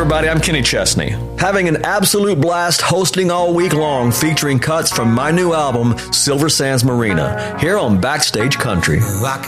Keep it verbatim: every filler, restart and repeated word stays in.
everybody, I'm Kenny Chesney. Having an absolute blast hosting all week long, featuring cuts from my new album, Silver Sands Marina, here on Backstage Country.